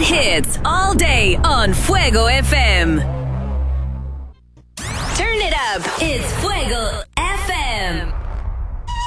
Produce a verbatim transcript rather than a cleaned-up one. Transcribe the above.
hits all day on Fuego F M. Turn it up. It's Fuego